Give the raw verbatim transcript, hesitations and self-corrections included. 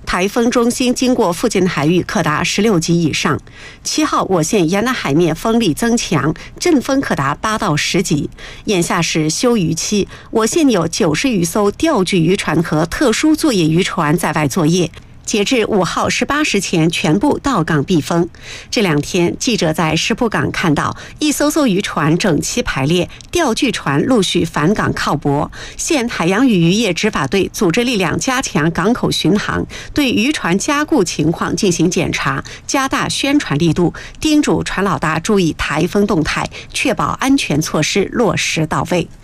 台风中心经过附近海域可达十六级以上。七号，我县沿南海面风力增强，阵风可达八到十级。眼下是休渔期，我县有九十余艘钓具渔船和特殊作业渔船在外作业。截至五号十八时前，全部到港避风。这两天，记者在石浦港看到一艘艘渔船整齐排列，钓具船陆续返港靠泊。县海洋与渔业执法队组织力量加强港口巡航，对渔船加固情况进行检查，加大宣传力度，叮嘱船老大注意台风动态，确保安全措施落实到位。